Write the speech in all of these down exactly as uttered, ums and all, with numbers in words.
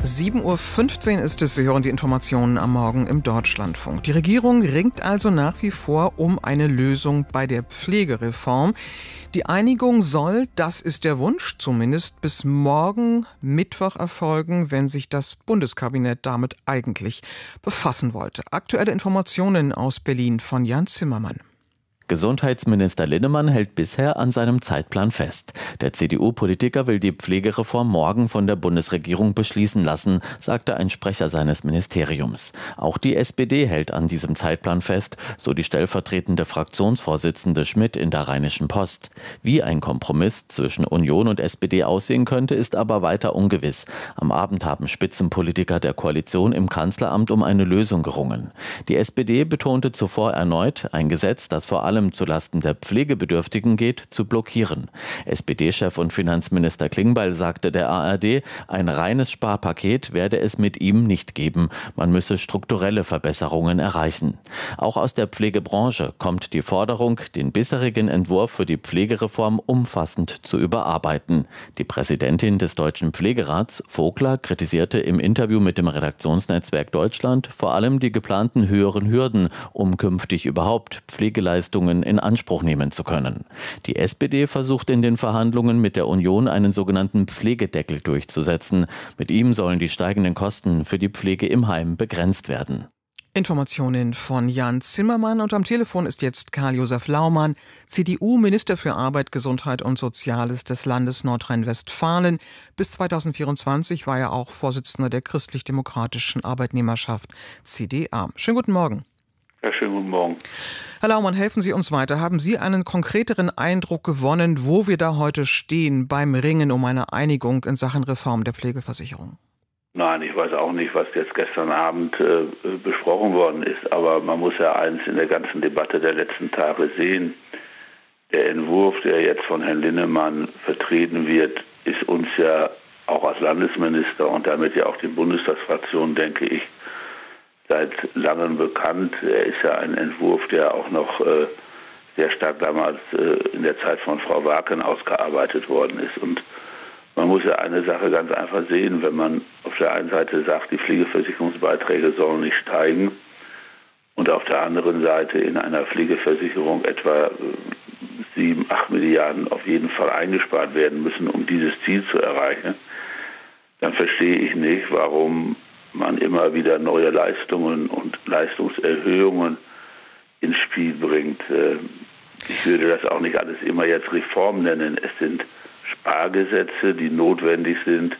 sieben Uhr fünfzehn ist es. Sie hören die Informationen am Morgen im Deutschlandfunk. Die Regierung ringt also nach wie vor um eine Lösung bei der Pflegereform. Die Einigung soll, das ist der Wunsch, zumindest bis morgen Mittwoch erfolgen, wenn sich das Bundeskabinett damit eigentlich befassen wollte. Aktuelle Informationen aus Berlin von Jan Zimmermann. Gesundheitsminister Linnemann hält bisher an seinem Zeitplan fest. Der C D U-Politiker will die Pflegereform morgen von der Bundesregierung beschließen lassen, sagte ein Sprecher seines Ministeriums. Auch die S P D hält an diesem Zeitplan fest, so die stellvertretende Fraktionsvorsitzende Schmidt in der Rheinischen Post. Wie ein Kompromiss zwischen Union und S P D aussehen könnte, ist aber weiter ungewiss. Am Abend haben Spitzenpolitiker der Koalition im Kanzleramt um eine Lösung gerungen. Die S P D betonte zuvor erneut, ein Gesetz, das vor allem zulasten der Pflegebedürftigen geht, zu blockieren. S P D-Chef und Finanzminister Klingbeil sagte der A R D, ein reines Sparpaket werde es mit ihm nicht geben. Man müsse strukturelle Verbesserungen erreichen. Auch aus der Pflegebranche kommt die Forderung, den bisherigen Entwurf für die Pflegereform umfassend zu überarbeiten. Die Präsidentin des Deutschen Pflegerats, Vogler, kritisierte im Interview mit dem Redaktionsnetzwerk Deutschland vor allem die geplanten höheren Hürden, um künftig überhaupt Pflegeleistungen in Anspruch nehmen zu können. Die S P D versucht in den Verhandlungen mit der Union einen sogenannten Pflegedeckel durchzusetzen. Mit ihm sollen die steigenden Kosten für die Pflege im Heim begrenzt werden. Informationen von Jan Zimmermann und am Telefon ist jetzt Karl-Josef Laumann, C D U-Minister für Arbeit, Gesundheit und Soziales des Landes Nordrhein-Westfalen. Bis zweitausendvierundzwanzig war er auch Vorsitzender der christlich-demokratischen Arbeitnehmerschaft C D A. Schönen guten Morgen. Ja, schönen guten Morgen. Herr Laumann, helfen Sie uns weiter. Haben Sie einen konkreteren Eindruck gewonnen, wo wir da heute stehen beim Ringen um eine Einigung in Sachen Reform der Pflegeversicherung? Nein, ich weiß auch nicht, was jetzt gestern Abend äh, besprochen worden ist. Aber man muss ja eins in der ganzen Debatte der letzten Tage sehen. Der Entwurf, der jetzt von Herrn Linnemann vertreten wird, ist uns ja auch als Landesminister und damit ja auch die Bundestagsfraktion, denke ich, seit langem bekannt. Er ist ja ein Entwurf, der auch noch äh, sehr stark damals äh, in der Zeit von Frau Warken ausgearbeitet worden ist. Und man muss ja eine Sache ganz einfach sehen, wenn man auf der einen Seite sagt, die Pflegeversicherungsbeiträge sollen nicht steigen und auf der anderen Seite in einer Pflegeversicherung etwa sieben, acht Milliarden auf jeden Fall eingespart werden müssen, um dieses Ziel zu erreichen, dann verstehe ich nicht, warum man immer wieder neue Leistungen und Leistungserhöhungen ins Spiel bringt. Ich würde das auch nicht alles immer jetzt Reform nennen. Es sind Spargesetze, die notwendig sind,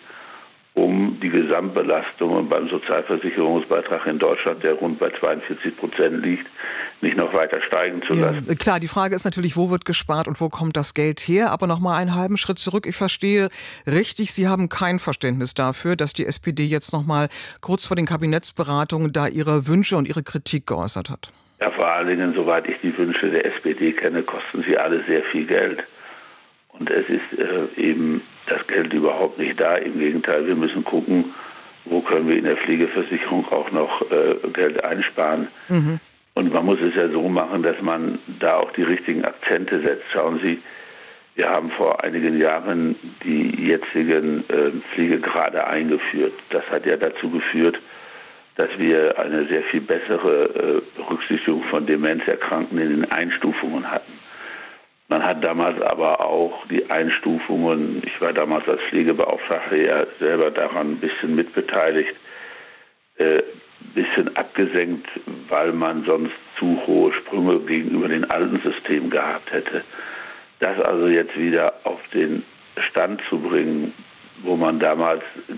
um die Gesamtbelastungen beim Sozialversicherungsbeitrag in Deutschland, der rund bei zweiundvierzig Prozent liegt, nicht noch weiter steigen zu lassen. Ja, klar, die Frage ist natürlich, wo wird gespart und wo kommt das Geld her? Aber noch mal einen halben Schritt zurück. Ich verstehe richtig, Sie haben kein Verständnis dafür, dass die S P D jetzt noch mal kurz vor den Kabinettsberatungen da ihre Wünsche und ihre Kritik geäußert hat. Ja, vor allen Dingen, soweit ich die Wünsche der S P D kenne, kosten sie alle sehr viel Geld. Und es ist äh, eben das Geld überhaupt nicht da. Im Gegenteil, wir müssen gucken, wo können wir in der Pflegeversicherung auch noch äh, Geld einsparen. Mhm. Und man muss es ja so machen, dass man da auch die richtigen Akzente setzt. Schauen Sie, wir haben vor einigen Jahren die jetzigen äh, Pflegegrade eingeführt. Das hat ja dazu geführt, dass wir eine sehr viel bessere äh, Berücksichtigung von Demenzerkrankten in den Einstufungen hatten. Man hat damals aber auch die Einstufungen, ich war damals als Pflegebeauftragter ja selber daran ein bisschen mitbeteiligt, äh, bisschen abgesenkt, weil man sonst zu hohe Sprünge gegenüber den alten Systemen gehabt hätte. Das also jetzt wieder auf den Stand zu bringen, wo man damals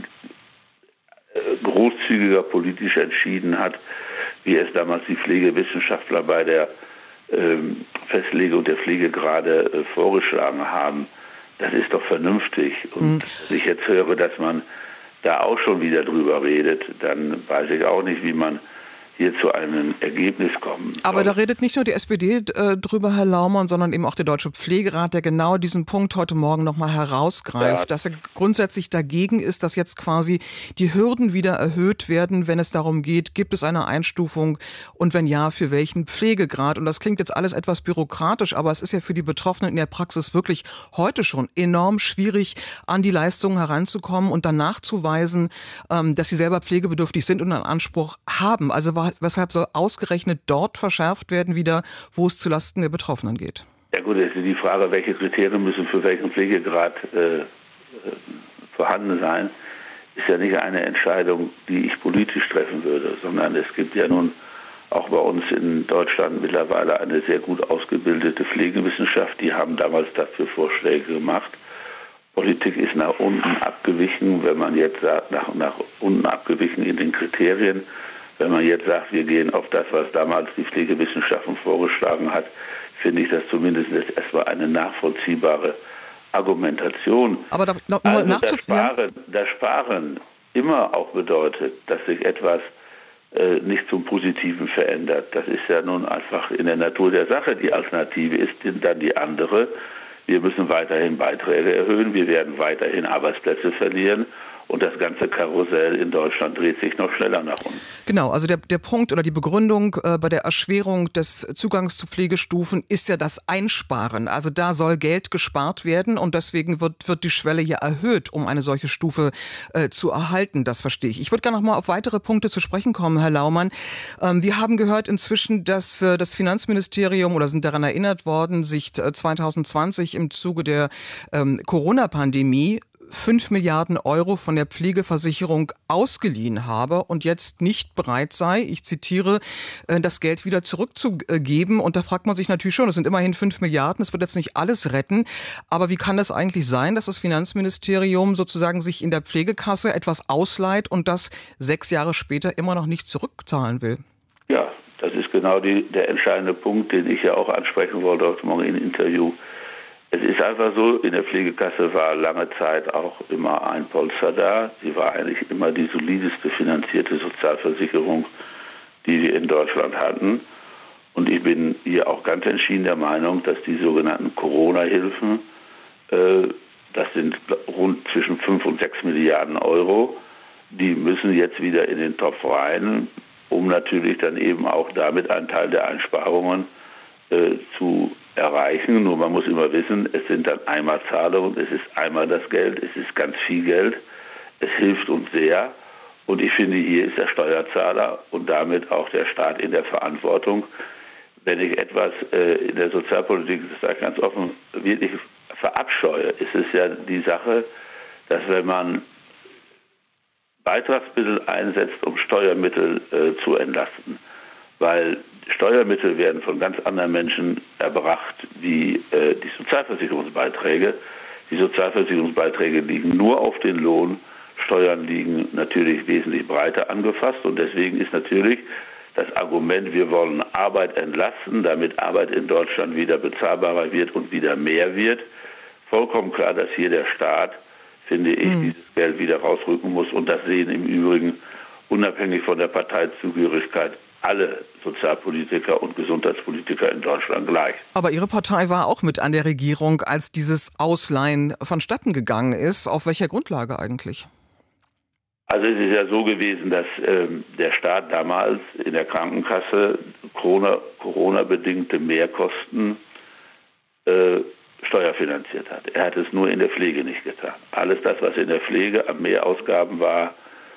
äh, großzügiger politisch entschieden hat, wie es damals die Pflegewissenschaftler bei der ähm, Festlegung der Pflegegrade äh, vorgeschlagen haben, das ist doch vernünftig. Und mhm. wenn ich jetzt höre, dass man da auch schon wieder drüber redet, dann weiß ich auch nicht, wie man hier zu einem Ergebnis kommen. Aber da redet nicht nur die S P D äh, drüber, Herr Laumann, sondern eben auch der Deutsche Pflegerat, der genau diesen Punkt heute Morgen nochmal herausgreift, ja, dass er grundsätzlich dagegen ist, dass jetzt quasi die Hürden wieder erhöht werden, wenn es darum geht, gibt es eine Einstufung und wenn ja, für welchen Pflegegrad. Und das klingt jetzt alles etwas bürokratisch, aber es ist ja für die Betroffenen in der Praxis wirklich heute schon enorm schwierig, an die Leistungen heranzukommen und dann nachzuweisen, ähm, dass sie selber pflegebedürftig sind und einen Anspruch haben. Also weshalb soll ausgerechnet dort verschärft werden wieder, wo es zulasten der Betroffenen geht? Ja gut, es ist die Frage, welche Kriterien müssen für welchen Pflegegrad äh, äh, vorhanden sein, ist ja nicht eine Entscheidung, die ich politisch treffen würde, sondern es gibt ja nun auch bei uns in Deutschland mittlerweile eine sehr gut ausgebildete Pflegewissenschaft. Die haben damals dafür Vorschläge gemacht. Politik ist nach unten abgewichen, wenn man jetzt sagt, nach, nach unten abgewichen in den Kriterien. Wenn man jetzt sagt, wir gehen auf das, was damals die Pflegewissenschaften vorgeschlagen hat, finde ich das zumindest erstmal eine nachvollziehbare Argumentation. Aber da, noch also mal das, Sparen, das Sparen immer auch bedeutet, dass sich etwas äh, nicht zum Positiven verändert. Das ist ja nun einfach in der Natur der Sache. Die Alternative ist dann die andere. Wir müssen weiterhin Beiträge erhöhen, wir werden weiterhin Arbeitsplätze verlieren. Und das ganze Karussell in Deutschland dreht sich noch schneller nach unten. Genau, also der, der Punkt oder die Begründung äh, bei der Erschwerung des Zugangs zu Pflegestufen ist ja das Einsparen. Also da soll Geld gespart werden und deswegen wird, wird die Schwelle ja erhöht, um eine solche Stufe äh, zu erhalten. Das verstehe ich. Ich würde gerne noch mal auf weitere Punkte zu sprechen kommen, Herr Laumann. Ähm, wir haben gehört inzwischen, dass äh, das Finanzministerium oder sind daran erinnert worden, sich äh, zwanzig zwanzig im Zuge der ähm, Corona-Pandemie fünf Milliarden Euro von der Pflegeversicherung ausgeliehen habe und jetzt nicht bereit sei, ich zitiere, das Geld wieder zurückzugeben. Und da fragt man sich natürlich schon, es sind immerhin fünf Milliarden, das wird jetzt nicht alles retten. Aber wie kann das eigentlich sein, dass das Finanzministerium sozusagen sich in der Pflegekasse etwas ausleiht und das sechs Jahre später immer noch nicht zurückzahlen will? Ja, das ist genau die, der entscheidende Punkt, den ich ja auch ansprechen wollte heute Morgen im Interview. Es ist einfach so, in der Pflegekasse war lange Zeit auch immer ein Polster da. Sie war eigentlich immer die solideste finanzierte Sozialversicherung, die wir in Deutschland hatten. Und ich bin hier auch ganz entschieden der Meinung, dass die sogenannten Corona-Hilfen, äh, das sind rund zwischen fünf und sechs Milliarden Euro, die müssen jetzt wieder in den Topf rein, um natürlich dann eben auch damit einen Teil der Einsparungen äh, zu erreichen. Nur man muss immer wissen, es sind dann einmal Zahlungen, es ist einmal das Geld, es ist ganz viel Geld, es hilft uns sehr und ich finde, hier ist der Steuerzahler und damit auch der Staat in der Verantwortung. Wenn ich etwas äh, in der Sozialpolitik, das sage ich ganz offen, wirklich verabscheue, ist es ja die Sache, dass wenn man Beitragsmittel einsetzt, um Steuermittel äh, zu entlasten, weil Steuermittel werden von ganz anderen Menschen erbracht wie äh, die Sozialversicherungsbeiträge. Die Sozialversicherungsbeiträge liegen nur auf den Lohn, Steuern liegen natürlich wesentlich breiter angefasst und deswegen ist natürlich das Argument, wir wollen Arbeit entlasten, damit Arbeit in Deutschland wieder bezahlbarer wird und wieder mehr wird, vollkommen klar, dass hier der Staat, finde ich, mhm. dieses Geld wieder rausrücken muss und das sehen im Übrigen unabhängig von der Parteizugehörigkeit alle Sozialpolitiker und Gesundheitspolitiker in Deutschland gleich. Aber Ihre Partei war auch mit an der Regierung, als dieses Ausleihen vonstatten gegangen ist. Auf welcher Grundlage eigentlich? Also es ist ja so gewesen, dass ähm, der Staat damals in der Krankenkasse Corona, Corona-bedingte Mehrkosten äh, steuerfinanziert hat. Er hat es nur in der Pflege nicht getan. Alles das, was in der Pflege an Mehrausgaben war,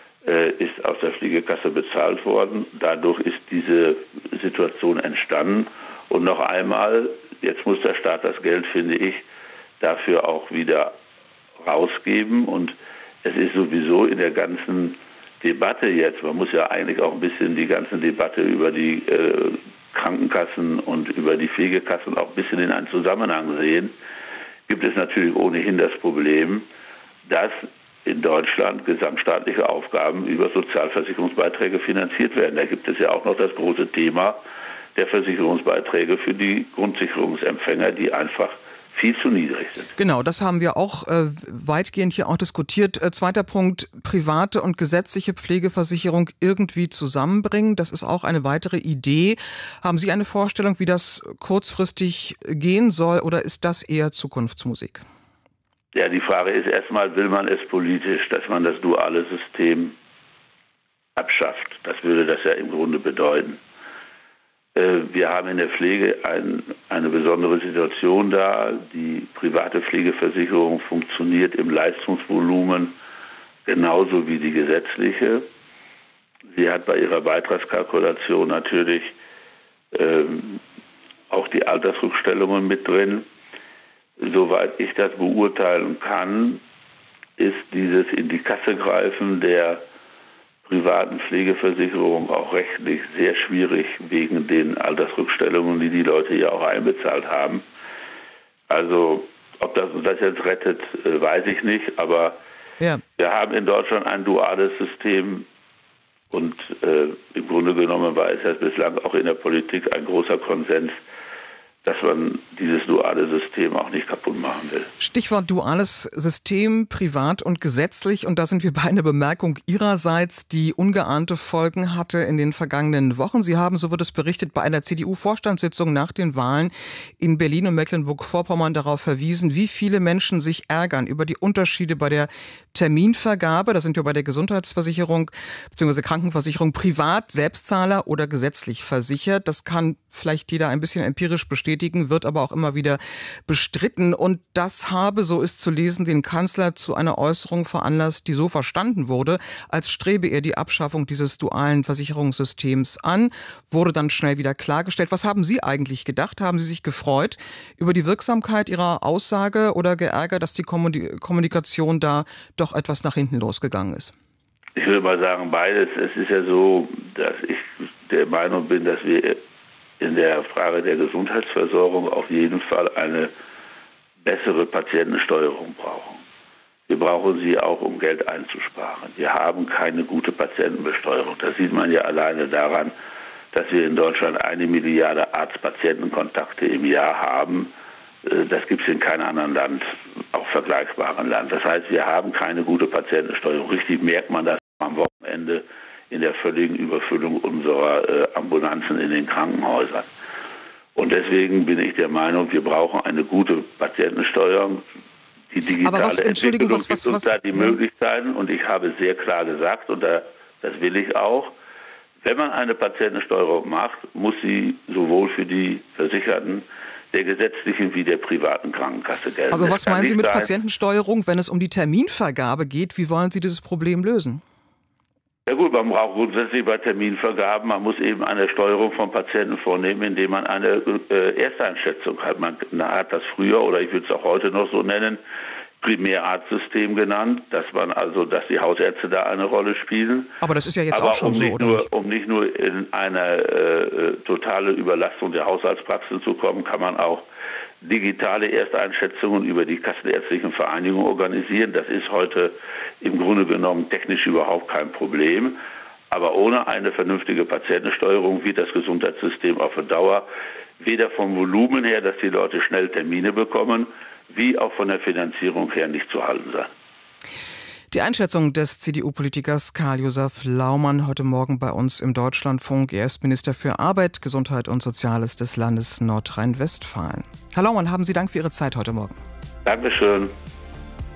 ist aus der Pflegekasse bezahlt worden. Dadurch ist diese Situation entstanden. Und noch einmal, jetzt muss der Staat das Geld, finde ich, dafür auch wieder rausgeben. Und es ist sowieso in der ganzen Debatte jetzt, man muss ja eigentlich auch ein bisschen die ganze Debatte über die äh, Krankenkassen und über die Pflegekassen auch ein bisschen in einen Zusammenhang sehen, gibt es natürlich ohnehin das Problem, dass in Deutschland gesamtstaatliche Aufgaben über Sozialversicherungsbeiträge finanziert werden. Da gibt es ja auch noch das große Thema der Versicherungsbeiträge für die Grundsicherungsempfänger, die einfach viel zu niedrig sind. Genau, das haben wir auch äh, weitgehend hier auch diskutiert. Äh, zweiter Punkt, private und gesetzliche Pflegeversicherung irgendwie zusammenbringen. Das ist auch eine weitere Idee. Haben Sie eine Vorstellung, wie das kurzfristig gehen soll, oder ist das eher Zukunftsmusik? Ja, die Frage ist erstmal, will man es politisch, dass man das duale System abschafft? Das würde das ja im Grunde bedeuten. Wir haben in der Pflege ein, eine besondere Situation da. Die private Pflegeversicherung funktioniert im Leistungsvolumen genauso wie die gesetzliche. Sie hat bei ihrer Beitragskalkulation natürlich ähm, auch die Altersrückstellungen mit drin. Soweit ich das beurteilen kann, ist dieses in die Kasse greifen der privaten Pflegeversicherung auch rechtlich sehr schwierig wegen den Altersrückstellungen, die die Leute ja auch einbezahlt haben. Also ob das uns das jetzt rettet, weiß ich nicht, aber ja. Wir haben in Deutschland ein duales System und äh, im Grunde genommen war es ja bislang auch in der Politik ein großer Konsens, dass man dieses duale System auch nicht kaputt machen will. Stichwort duales System, privat und gesetzlich. Und da sind wir bei einer Bemerkung Ihrerseits, die ungeahnte Folgen hatte in den vergangenen Wochen. Sie haben, so wird es berichtet, bei einer C D U-Vorstandssitzung nach den Wahlen in Berlin und Mecklenburg-Vorpommern darauf verwiesen, wie viele Menschen sich ärgern über die Unterschiede bei der Terminvergabe. Da sind wir bei der Gesundheitsversicherung bzw. Krankenversicherung privat, Selbstzahler oder gesetzlich versichert. Das kann vielleicht jeder ein bisschen empirisch bestätigen, wird aber auch immer wieder bestritten. Und das habe, so ist zu lesen, den Kanzler zu einer Äußerung veranlasst, die so verstanden wurde, als strebe er die Abschaffung dieses dualen Versicherungssystems an, wurde dann schnell wieder klargestellt. Was haben Sie eigentlich gedacht? Haben Sie sich gefreut über die Wirksamkeit Ihrer Aussage oder geärgert, dass die Kommunikation da doch etwas nach hinten losgegangen ist? Ich würde mal sagen, beides. Es ist ja so, dass ich der Meinung bin, dass wir in der Frage der Gesundheitsversorgung auf jeden Fall eine bessere Patientensteuerung brauchen. Wir brauchen sie auch, um Geld einzusparen. Wir haben keine gute Patientenbesteuerung. Das sieht man ja alleine daran, dass wir in Deutschland eine Milliarde Arzt-Patienten-Kontakte im Jahr haben. Das gibt es in keinem anderen Land, auch vergleichbaren Land. Das heißt, wir haben keine gute Patientensteuerung. Richtig merkt man das am Wochenende in der völligen Überfüllung unserer äh, Ambulanzen in den Krankenhäusern. Und deswegen bin ich der Meinung, wir brauchen eine gute Patientensteuerung. Die digitale was, Entwicklung was, was, gibt uns da die ja. Möglichkeiten. Und ich habe sehr klar gesagt, und da, das will ich auch, wenn man eine Patientensteuerung macht, muss sie sowohl für die Versicherten der gesetzlichen wie der privaten Krankenkasse gelten. Aber was meinen Sie mit sein, Patientensteuerung, wenn es um die Terminvergabe geht? Wie wollen Sie dieses Problem lösen? Ja gut, man braucht grundsätzlich bei Terminvergaben, man muss eben eine Steuerung von Patienten vornehmen, indem man eine äh, Ersteinschätzung hat. Man hat das früher, oder ich würde es auch heute noch so nennen, Primärarztsystem genannt, dass man also, dass die Hausärzte da eine Rolle spielen. Aber das ist ja jetzt Aber auch schon um so, nicht oder? Nur, nicht? Um nicht nur in eine äh, totale Überlastung der Haushaltspraxen zu kommen, kann man auch digitale Ersteinschätzungen über die kassenärztlichen Vereinigungen organisieren. Das ist heute im Grunde genommen technisch überhaupt kein Problem. Aber ohne eine vernünftige Patientensteuerung wird das Gesundheitssystem auf Dauer weder vom Volumen her, dass die Leute schnell Termine bekommen, wie auch von der Finanzierung her nicht zu halten sein. Die Einschätzung des C D U-Politikers Karl-Josef Laumann heute Morgen bei uns im Deutschlandfunk. Er ist Minister für Arbeit, Gesundheit und Soziales des Landes Nordrhein-Westfalen. Herr Laumann, haben Sie Dank für Ihre Zeit heute Morgen. Dankeschön.